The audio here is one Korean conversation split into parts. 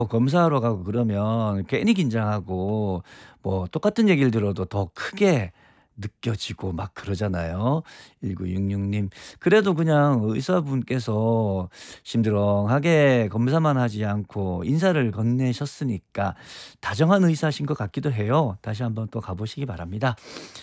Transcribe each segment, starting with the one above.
검사하러 가고 그러면 괜히 긴장하고 뭐 똑같은 얘기를 들어도 더 크게 느껴지고 막 그러잖아요. 1966 님. 그래도 그냥 의사분께서 심드렁하게 검사만 하지 않고 인사를 건네셨으니까 다정한 의사신 것 같기도 해요. 다시 한번 또 가 보시기 바랍니다.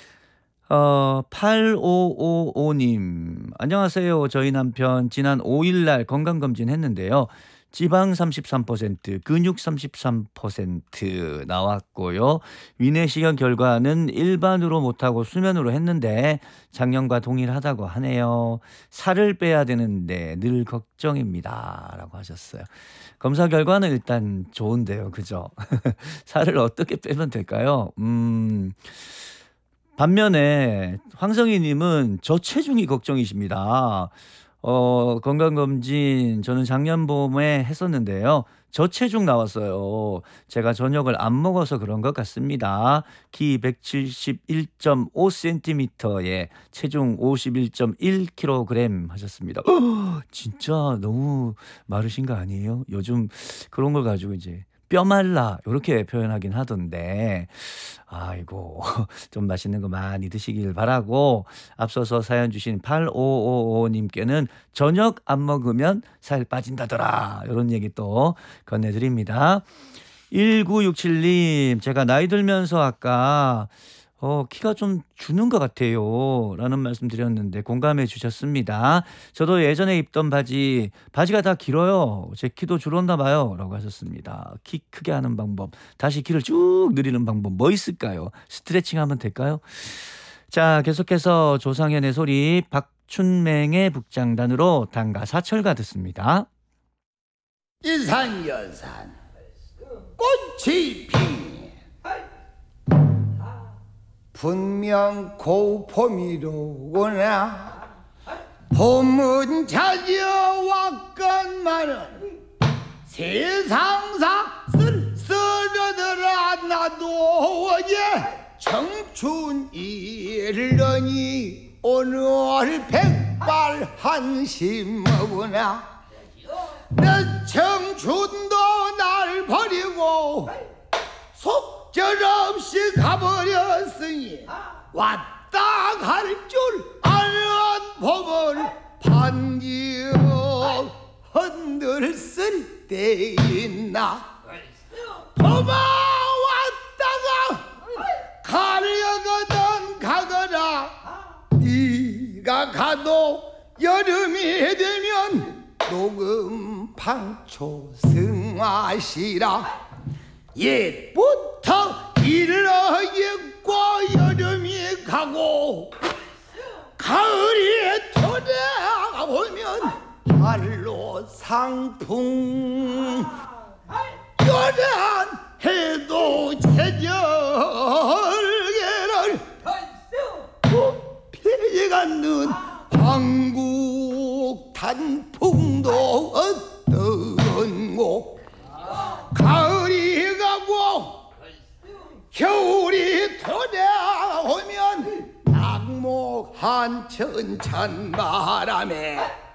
8555 님. 안녕하세요. 저희 남편 지난 5일 날 건강검진 했는데요. 지방 33%, 근육 33% 나왔고요. 위내시경 결과는 일반으로 못하고 수면으로 했는데 작년과 동일하다고 하네요. 살을 빼야 되는데 늘 걱정입니다. 라고 하셨어요. 검사 결과는 일단 좋은데요. 그죠? 살을 어떻게 빼면 될까요? 반면에 황성희 님은 저체중이 걱정이십니다. 건강검진 저는 작년 봄에 했었는데요. 저체중 나왔어요. 제가 저녁을 안 먹어서 그런 것 같습니다. 키 171.5cm에 체중 51.1kg 하셨습니다. 진짜 너무 마르신 거 아니에요? 요즘 그런 걸 가지고 이제 뼈 말라 요렇게 표현하긴 하던데 아이고 좀 맛있는 거 많이 드시길 바라고 앞서서 사연 주신 8555 님께는 "저녁 안 먹으면 살 빠진다더라." 요런 얘기 또 건네 드립니다. 1967 님 제가 나이 들면서 아까 "키가 좀 주는 것 같아요." 라는 말씀 드렸는데 공감해 주셨습니다. "저도 예전에 입던 바지가 다 길어요. 제 키도 줄었나 봐요." 라고 하셨습니다. 키 크게 하는 방법, 다시 키를 쭉 늘리는 방법 뭐 있을까요? 스트레칭 하면 될까요? 자, 계속해서 조상현의 소리, 박춘맹의 북장단으로 당가 사철가 듣습니다. 이산여산 꽃이 피니 분명 고봄이로구나. 봄은 찾아왔건만은 세상사 쓸쓸하더라. 나도 어제 청춘 일러니 오늘 백발한심하구나. 내 청춘도 날 버리고 속절없이 가버렸으니 왔다 갈 줄 아는 봄을 반기어 흔들쓸 때 있나. 봄아 왔다가 가려거든 가거라. 네가 가도 여름이 되면 녹음 방초 승하시라. 옛부터 일러 입고 여름이 가고 가을이 돌아오면 발로 상풍. 요란 해도 제절개를 굽혀가는 한국 단풍도 어떤고. 가을이 가고 겨울이 돌아오면 낙목 한 천천 바람에